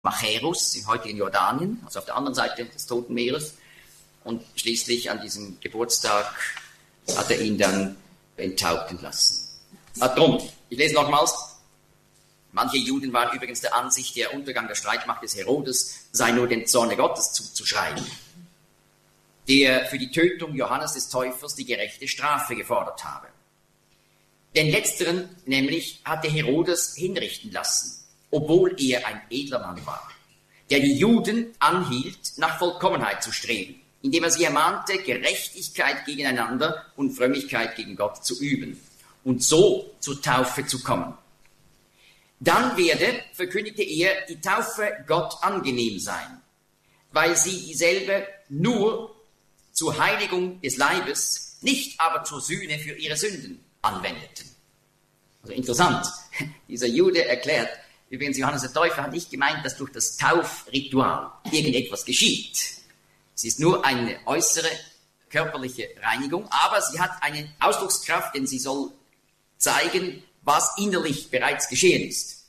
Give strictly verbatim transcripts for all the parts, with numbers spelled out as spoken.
Machaerus im heutigen Jordanien, also auf der anderen Seite des Toten Meeres. Und schließlich an diesem Geburtstag hat er ihn dann enthaupten lassen. Ah, drum, ich lese nochmals. Manche Juden waren übrigens der Ansicht, der Untergang der Streitmacht des Herodes sei nur dem Zorne Gottes zuzuschreiben, der für die Tötung Johannes des Täufers die gerechte Strafe gefordert habe. Den letzteren nämlich hatte Herodes hinrichten lassen, obwohl er ein edler Mann war, der die Juden anhielt, nach Vollkommenheit zu streben, indem er sie ermahnte, Gerechtigkeit gegeneinander und Frömmigkeit gegen Gott zu üben und so zur Taufe zu kommen. Dann werde, verkündigte er, die Taufe Gott angenehm sein, weil sie dieselbe nur zur Heiligung des Leibes, nicht aber zur Sühne für ihre Sünden anwendeten. Also interessant, dieser Jude erklärt, übrigens Johannes der Täufer hat nicht gemeint, dass durch das Taufritual irgendetwas geschieht. Es ist nur eine äußere körperliche Reinigung, aber sie hat eine Ausdruckskraft, denn sie soll zeigen, was innerlich bereits geschehen ist.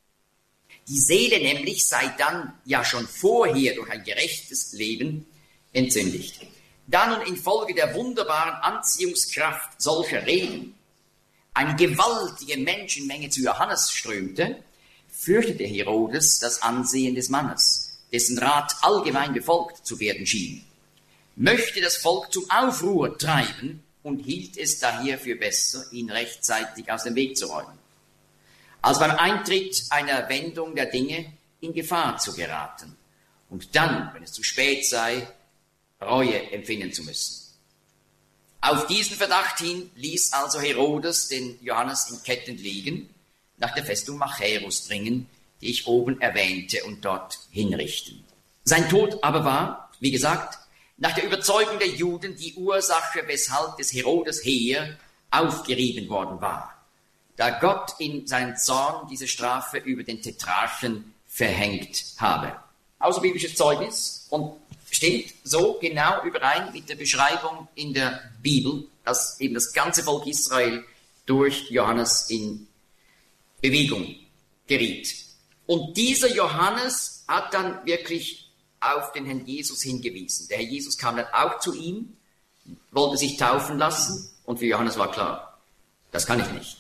Die Seele nämlich sei dann ja schon vorher durch ein gerechtes Leben entsündigt. Da nun infolge der wunderbaren Anziehungskraft solcher Reden eine gewaltige Menschenmenge zu Johannes strömte, fürchtete Herodes das Ansehen des Mannes, dessen Rat allgemein befolgt zu werden schien, möchte das Volk zum Aufruhr treiben und hielt es daher für besser, ihn rechtzeitig aus dem Weg zu räumen, als beim Eintritt einer Wendung der Dinge in Gefahr zu geraten und dann, wenn es zu spät sei, Reue empfinden zu müssen. Auf diesen Verdacht hin ließ also Herodes den Johannes in Ketten liegen, nach der Festung Machaerus dringen, die ich oben erwähnte, und dort hinrichten. Sein Tod aber war, wie gesagt, nach der Überzeugung der Juden die Ursache, weshalb des Herodes Heer aufgerieben worden war, da Gott in seinem Zorn diese Strafe über den Tetrarchen verhängt habe. Außerbiblisches Zeugnis und stimmt so genau überein mit der Beschreibung in der Bibel, dass eben das ganze Volk Israel durch Johannes in Bewegung geriet. Und dieser Johannes hat dann wirklich auf den Herrn Jesus hingewiesen. Der Herr Jesus kam dann auch zu ihm, wollte sich taufen lassen, und für Johannes war klar, das kann ich nicht.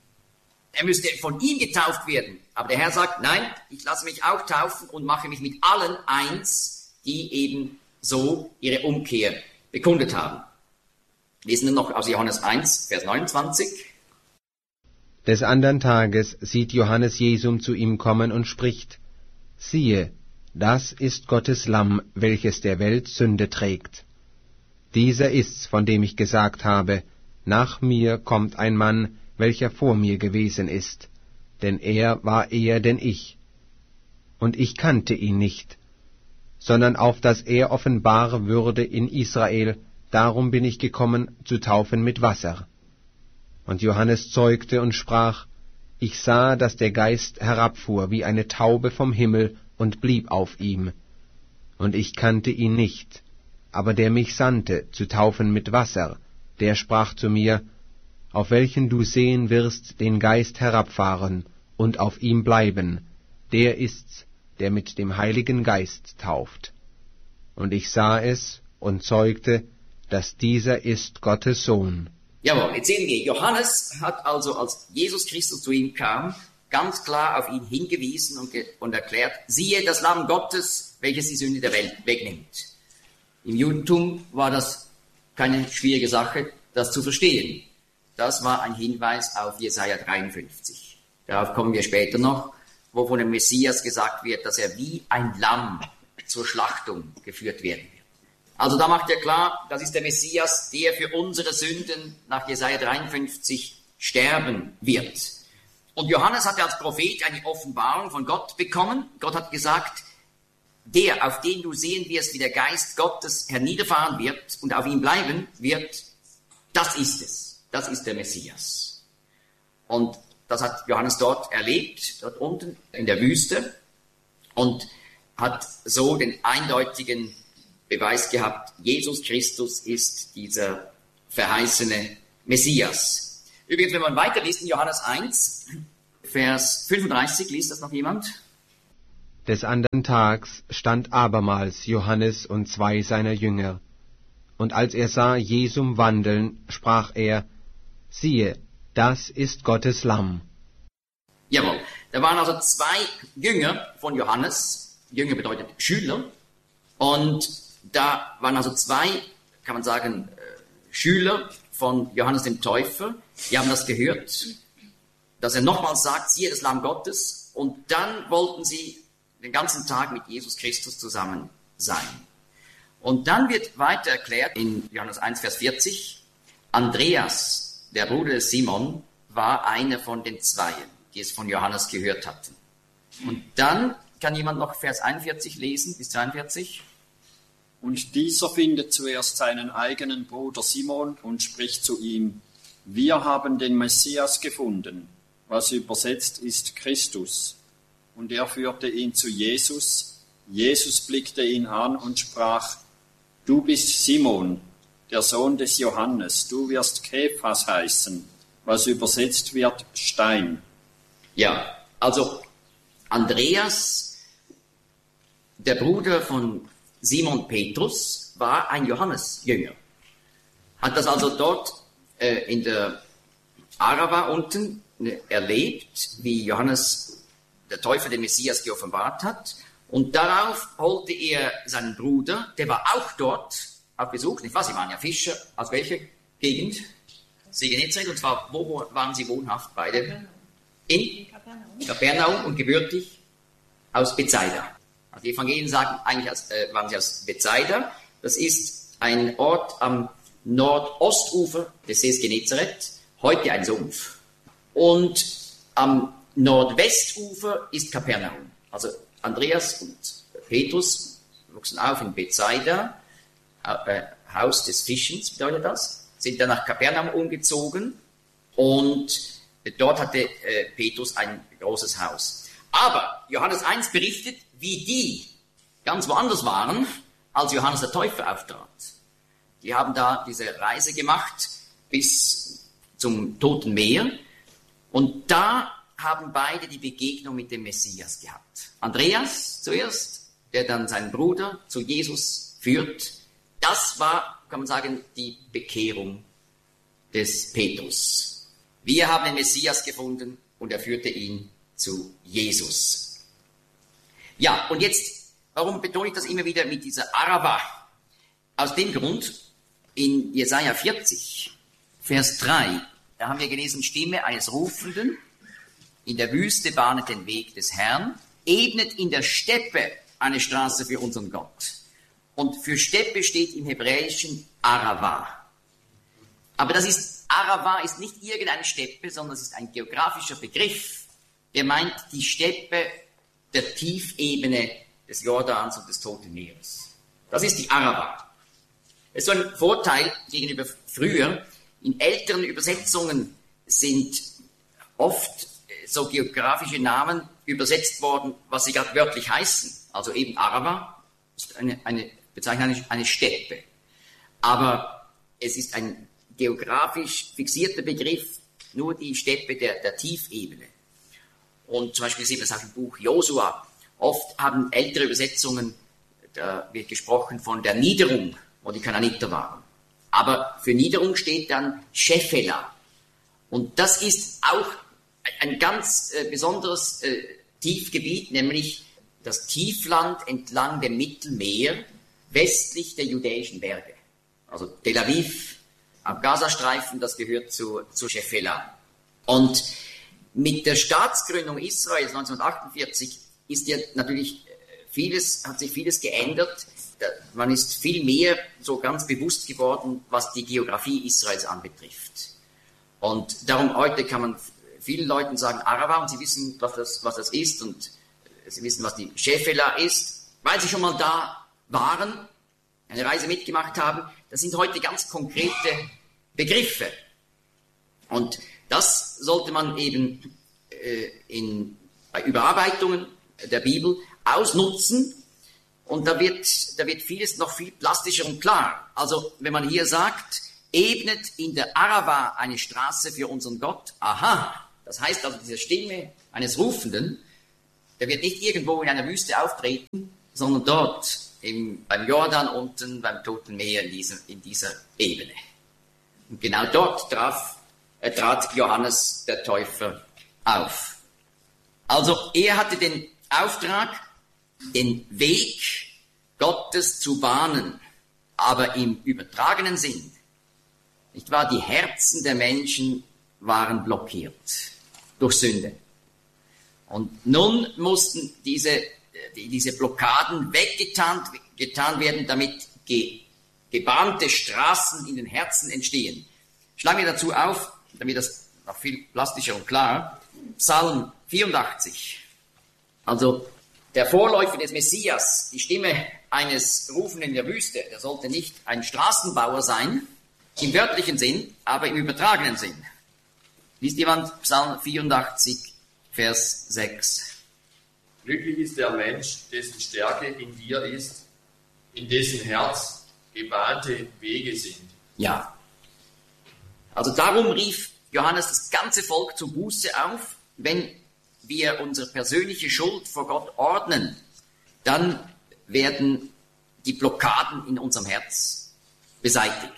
Er müsste von ihm getauft werden. Aber der Herr sagt, nein, ich lasse mich auch taufen und mache mich mit allen eins, die eben so ihre Umkehr bekundet haben. Lesen wir noch aus Johannes eins, Vers neunundzwanzig. Des andern Tages sieht Johannes Jesum zu ihm kommen und spricht, siehe, das ist Gottes Lamm, welches der Welt Sünde trägt. Dieser ist's, von dem ich gesagt habe, nach mir kommt ein Mann, welcher vor mir gewesen ist, denn er war eher denn ich. Und ich kannte ihn nicht, sondern auf dass er offenbar würde in Israel, darum bin ich gekommen, zu taufen mit Wasser. Und Johannes zeugte und sprach, ich sah, dass der Geist herabfuhr wie eine Taube vom Himmel und blieb auf ihm. Und ich kannte ihn nicht, aber der mich sandte, zu taufen mit Wasser, der sprach zu mir, auf welchen du sehen wirst den Geist herabfahren und auf ihm bleiben, der ist's, der mit dem Heiligen Geist tauft. Und ich sah es und zeugte, dass dieser ist Gottes Sohn. Jawohl, jetzt sehen wir, Johannes hat also, als Jesus Christus zu ihm kam, ganz klar auf ihn hingewiesen und, ge- und erklärt, siehe das Lamm Gottes, welches die Sünde der Welt wegnimmt. Im Judentum war das keine schwierige Sache, das zu verstehen. Das war ein Hinweis auf Jesaja dreiundfünfzig. Darauf kommen wir später noch, wo von dem Messias gesagt wird, dass er wie ein Lamm zur Schlachtung geführt werden wird. Also da macht er klar, das ist der Messias, der für unsere Sünden nach Jesaja dreiundfünfzig sterben wird. Und Johannes hatte als Prophet eine Offenbarung von Gott bekommen. Gott hat gesagt, der, auf den du sehen wirst, wie der Geist Gottes herniederfahren wird und auf ihm bleiben wird, das ist es. Das ist der Messias. Und das hat Johannes dort erlebt, dort unten in der Wüste, und hat so den eindeutigen Beweis gehabt, Jesus Christus ist dieser verheißene Messias. Übrigens, wenn man weiterliest in Johannes eins, Vers fünfunddreißig, liest das noch jemand? Des andern Tags stand abermals Johannes und zwei seiner Jünger. Und als er sah Jesum wandeln, sprach er, siehe, das ist Gottes Lamm. Jawohl, da waren also zwei Jünger von Johannes, Jünger bedeutet Schüler, und da waren also zwei, kann man sagen, Schüler von Johannes dem Täufer, die haben das gehört, dass er nochmals sagt, siehe das Lamm Gottes, und dann wollten sie den ganzen Tag mit Jesus Christus zusammen sein. Und dann wird weiter erklärt in Johannes eins, Vers vierzig, Andreas, der Bruder des Simon, war einer von den Zweien, die es von Johannes gehört hatten. Und dann kann jemand noch Vers einundvierzig lesen, bis zweiundvierzig. Und dieser findet zuerst seinen eigenen Bruder Simon und spricht zu ihm, wir haben den Messias gefunden, was übersetzt ist Christus. Und er führte ihn zu Jesus. Jesus blickte ihn an und sprach, du bist Simon, der Sohn des Johannes, du wirst Kephas heißen, was übersetzt wird Stein. Ja, also Andreas, der Bruder von Simon Petrus, war ein Johannes-Jünger. Hat das also dort äh, in der Arava unten äh, erlebt, wie Johannes der Täufer den Messias geoffenbart hat. Und darauf holte er seinen Bruder, der war auch dort auf Besuch. Nicht wahr? Sie waren ja Fischer. Aus welcher Gegend? See Genezareth. Und zwar, wo, wo waren sie wohnhaft beide? In Kapernaum und gebürtig aus Bethsaida. Also die Evangelien sagen eigentlich, als, äh, waren sie aus Bethsaida. Das ist ein Ort am Nordostufer des Sees Genezareth, heute ein Sumpf. Und am Nordwestufer ist Kapernaum. Also Andreas und Petrus wuchsen auf in Bethsaida, äh, Haus des Fischens bedeutet das, sind dann nach Kapernaum umgezogen und dort hatte äh, Petrus ein großes Haus. Aber Johannes eins berichtet, wie die ganz woanders waren, als Johannes der Täufer auftrat. Die haben da diese Reise gemacht bis zum Toten Meer und da haben beide die Begegnung mit dem Messias gehabt. Andreas zuerst, der dann seinen Bruder zu Jesus führt. Das war, kann man sagen, die Bekehrung des Petrus. Wir haben den Messias gefunden und er führte ihn zu Jesus. Ja, und jetzt, warum betone ich das immer wieder mit dieser Arava? Aus dem Grund, in Jesaja vierzig, Vers drei, da haben wir gelesen, Stimme eines Rufenden, in der Wüste bahnet den Weg des Herrn, ebnet in der Steppe eine Straße für unseren Gott. Und für Steppe steht im Hebräischen Arava. Aber das ist, Arava ist nicht irgendeine Steppe, sondern es ist ein geografischer Begriff, der meint die Steppe der Tiefebene des Jordans und des Toten Meeres. Das ist die Arava. Das ist so ein Vorteil gegenüber früher. In älteren Übersetzungen sind oft so geografische Namen übersetzt worden, was sie gerade wörtlich heißen. Also eben Arava ist eine, eine Bezeichnung, eine, eine Steppe. Aber es ist ein geografisch fixierter Begriff, nur die Steppe der, der Tiefebene. Und zum Beispiel sieht man es auch im Buch Josua. Oft haben ältere Übersetzungen, da wird gesprochen von der Niederung, wo die Kanaaniter waren. Aber für Niederung steht dann Shephelah. Und das ist auch ein ganz äh, besonderes äh, Tiefgebiet, nämlich das Tiefland entlang dem Mittelmeer, westlich der judäischen Berge. Also Tel Aviv, am Gazastreifen, das gehört zu, zu Shephelah. Und mit der Staatsgründung Israels neunzehnhundertachtundvierzig ist ja natürlich vieles, hat sich vieles geändert. Man ist viel mehr so ganz bewusst geworden, was die Geografie Israels anbetrifft. Und darum heute kann man vielen Leuten sagen Arava und sie wissen, was das, was das ist und sie wissen, was die Shephelah ist, weil sie schon mal da waren, eine Reise mitgemacht haben. Das sind heute ganz konkrete Begriffe. Und das sollte man eben äh, in, bei Überarbeitungen der Bibel ausnutzen. Und da wird, da wird vieles noch viel plastischer und klar. Also wenn man hier sagt, ebnet in der Arava eine Straße für unseren Gott. Aha, das heißt also diese Stimme eines Rufenden, der wird nicht irgendwo in einer Wüste auftreten, sondern dort im, beim Jordan unten, beim Toten Meer in dieser, in dieser Ebene. Und genau dort traf, äh, trat Johannes der Täufer auf. Also er hatte den Auftrag, den Weg Gottes zu bahnen, aber im übertragenen Sinn. Nicht wahr? Die Herzen der Menschen waren blockiert durch Sünde. Und nun mussten diese, diese Blockaden weggetan getan werden, damit ge, gebahnte Straßen in den Herzen entstehen. Schlagen wir dazu auf, damit das noch viel plastischer und klar, Psalm vierundachtzig. Also der Vorläufer des Messias, die Stimme eines Rufenden in der Wüste, der sollte nicht ein Straßenbauer sein, im wörtlichen Sinn, aber im übertragenen Sinn. Liest jemand Psalm vierundachtzig, Vers sechs. Glücklich ist der Mensch, dessen Stärke in dir ist, in dessen Herz gebahnte Wege sind. Ja. Also darum rief Johannes das ganze Volk zur Buße auf. Wenn wir unsere persönliche Schuld vor Gott ordnen, dann werden die Blockaden in unserem Herz beseitigt.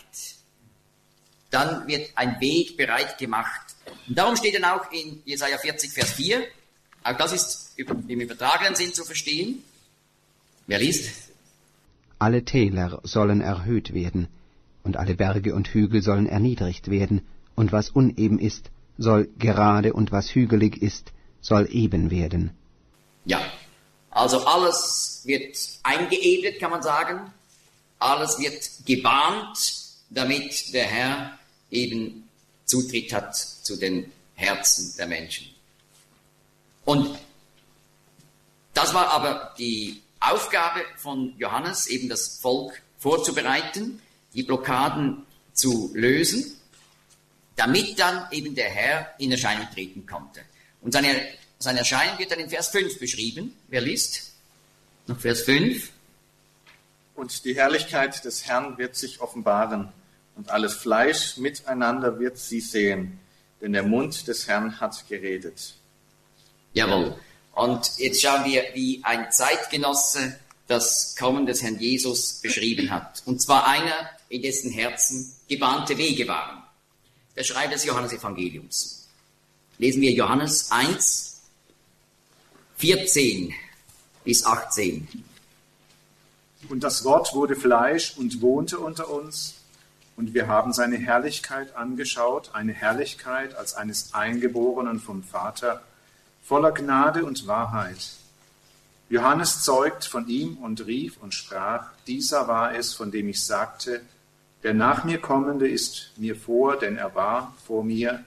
Dann wird ein Weg bereit gemacht. Und darum steht dann auch in Jesaja vierzig, Vers vier, auch das ist im übertragenen Sinn zu verstehen. Wer liest? Alle Täler sollen erhöht werden, und alle Berge und Hügel sollen erniedrigt werden, und was uneben ist, soll gerade, und was hügelig ist, soll eben werden. Ja, also alles wird eingeebnet, kann man sagen. Alles wird gebahnt, damit der Herr eben Zutritt hat zu den Herzen der Menschen. Und das war aber die Aufgabe von Johannes, eben das Volk vorzubereiten, die Blockaden zu lösen, damit dann eben der Herr in Erscheinung treten konnte. Und seine, seine Erscheinung wird dann in Vers fünf beschrieben. Wer liest? Noch Vers fünf. Und die Herrlichkeit des Herrn wird sich offenbaren, und alles Fleisch miteinander wird sie sehen, denn der Mund des Herrn hat geredet. Jawohl. Und jetzt schauen wir, wie ein Zeitgenosse das Kommen des Herrn Jesus beschrieben hat. Und zwar einer, in dessen Herzen gebahnte Wege waren. Der Schreiber des Johannesevangeliums. Lesen wir Johannes eins, vierzehn bis achtzehn. Und das Wort wurde Fleisch und wohnte unter uns, und wir haben seine Herrlichkeit angeschaut, eine Herrlichkeit als eines Eingeborenen vom Vater, voller Gnade und Wahrheit. Johannes zeugt von ihm und rief und sprach, dieser war es, von dem ich sagte, der nach mir Kommende ist mir vor, denn er war vor mir.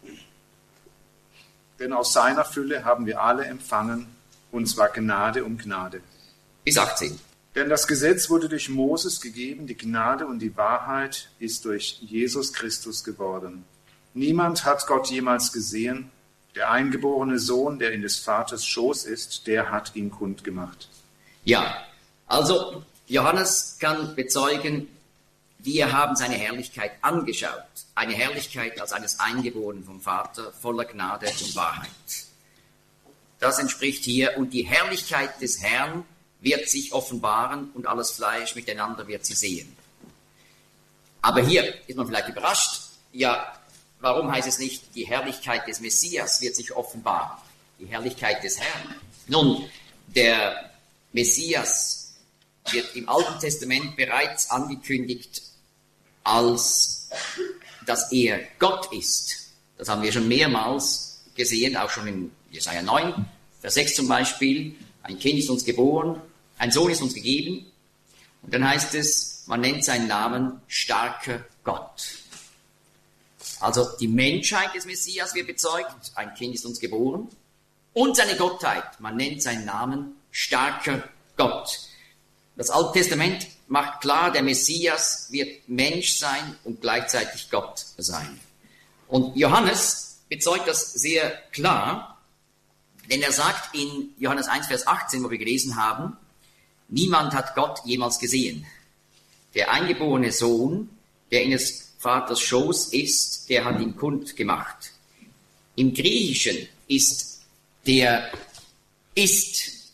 Denn aus seiner Fülle haben wir alle empfangen, und zwar Gnade um Gnade. Bis achtzehn. Denn das Gesetz wurde durch Moses gegeben, die Gnade und die Wahrheit ist durch Jesus Christus geworden. Niemand hat Gott jemals gesehen. Der eingeborene Sohn, der in des Vaters Schoß ist, der hat ihn kundgemacht. Ja, also Johannes kann bezeugen, wir haben seine Herrlichkeit angeschaut. Eine Herrlichkeit als eines Eingeborenen vom Vater, voller Gnade und Wahrheit. Das entspricht hier, und die Herrlichkeit des Herrn wird sich offenbaren, und alles Fleisch miteinander wird sie sehen. Aber hier ist man vielleicht überrascht. Ja, warum heißt es nicht, die Herrlichkeit des Messias wird sich offenbaren? Die Herrlichkeit des Herrn. Nun, der Messias wird im Alten Testament bereits angekündigt, als dass er Gott ist. Das haben wir schon mehrmals gesehen, auch schon in Jesaja neun, Vers sechs zum Beispiel. Ein Kind ist uns geboren, ein Sohn ist uns gegeben. Und dann heißt es, man nennt seinen Namen starker Gott. Also die Menschheit des Messias wird bezeugt, ein Kind ist uns geboren. Und seine Gottheit, man nennt seinen Namen starker Gott. Das Alte Testament macht klar, der Messias wird Mensch sein und gleichzeitig Gott sein. Und Johannes bezeugt das sehr klar, denn er sagt in Johannes eins, Vers achtzehn, wo wir gelesen haben, niemand hat Gott jemals gesehen. Der eingeborene Sohn, der in des Vaters Schoß ist, der hat ihn kund gemacht. Im Griechischen ist der ist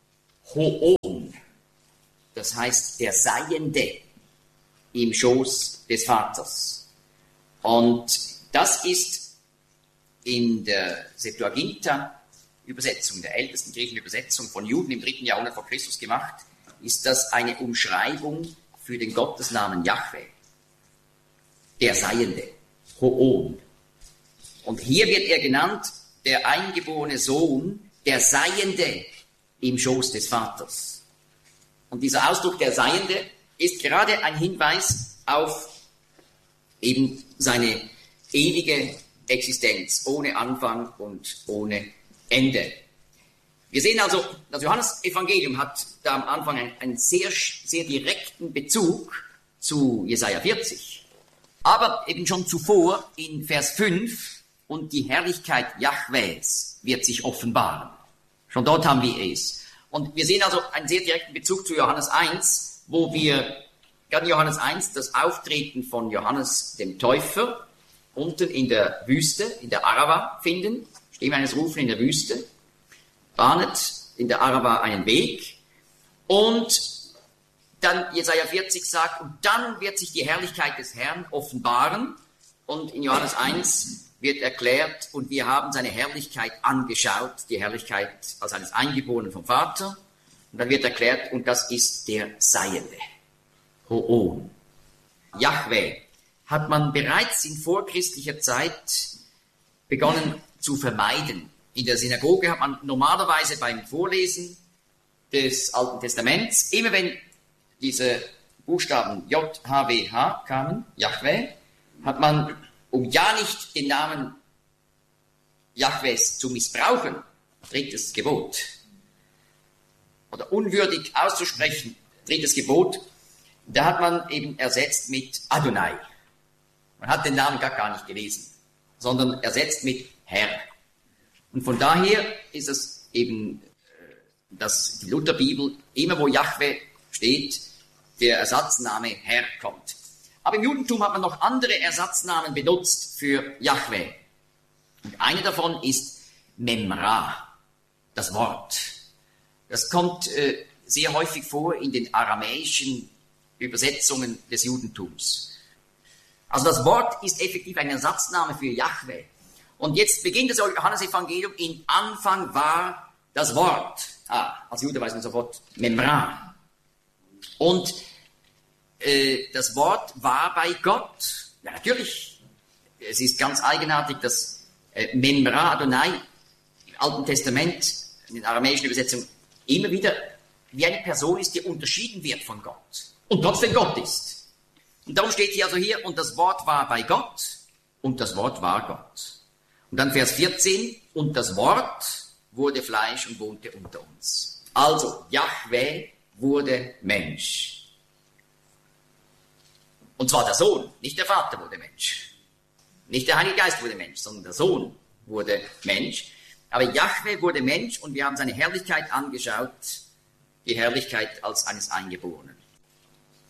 Hoon, das heißt der Seiende im Schoß des Vaters. Und das ist in der Septuaginta-Übersetzung, der ältesten griechischen Übersetzung von Juden im dritten Jahrhundert vor Christus gemacht, ist das eine Umschreibung für den Gottesnamen Jahwe, der Seiende, Hoon. Und hier wird er genannt, der eingeborene Sohn, der Seiende im Schoß des Vaters. Und dieser Ausdruck der Seiende ist gerade ein Hinweis auf eben seine ewige Existenz, ohne Anfang und ohne Ende. Wir sehen also, das Johannesevangelium hat da am Anfang einen, einen sehr, sehr direkten Bezug zu Jesaja vierzig. Aber eben schon zuvor in Vers fünf, und die Herrlichkeit Jahwes wird sich offenbaren. Schon dort haben wir es. Und wir sehen also einen sehr direkten Bezug zu Johannes eins, wo wir gerade in Johannes eins das Auftreten von Johannes dem Täufer unten in der Wüste, in der Arava finden. Stimme eines Rufen in der Wüste, bahnet in der Arava einen Weg. Und dann Jesaja vierzig sagt, und dann wird sich die Herrlichkeit des Herrn offenbaren. Und in Johannes eins wird erklärt, und wir haben seine Herrlichkeit angeschaut, die Herrlichkeit als eines Eingeborenen vom Vater. Und dann wird erklärt, und das ist der Seiende, Hoon. Jahwe hat man bereits in vorchristlicher Zeit begonnen zu vermeiden. In der Synagoge hat man normalerweise beim Vorlesen des Alten Testaments, immer wenn diese Buchstaben J H W H kamen, Jahwe, hat man, um ja nicht den Namen Jahwes zu missbrauchen, drittes Gebot, oder unwürdig auszusprechen, drittes Gebot, da hat man eben ersetzt mit Adonai. Man hat den Namen gar, gar nicht gelesen, sondern ersetzt mit Herr. Und von daher ist es eben, dass die Lutherbibel, immer wo Jahwe steht, der Ersatzname Herr kommt. Aber im Judentum hat man noch andere Ersatznamen benutzt für Jahwe. Und einer davon ist Memra, das Wort. Das kommt äh, sehr häufig vor in den aramäischen Übersetzungen des Judentums. Also das Wort ist effektiv ein Ersatzname für Jahwe. Und jetzt beginnt das Johannesevangelium, im Anfang war das Wort. Ah, als Jude weiß man sofort Memra. Und äh, das Wort war bei Gott. Ja, natürlich. Es ist ganz eigenartig, dass äh, Memra Adonai im Alten Testament, in den aramäischen Übersetzungen, immer wieder wie eine Person ist, die unterschieden wird von Gott. Und trotzdem Gott ist. Und darum steht hier also hier, und das Wort war bei Gott, und das Wort war Gott. Und dann Vers vierzehn, und das Wort wurde Fleisch und wohnte unter uns. Also, Jahwe wurde Mensch. Und zwar der Sohn, nicht der Vater wurde Mensch. Nicht der Heilige Geist wurde Mensch, sondern der Sohn wurde Mensch. Aber Jahwe wurde Mensch, und wir haben seine Herrlichkeit angeschaut, die Herrlichkeit als eines Eingeborenen.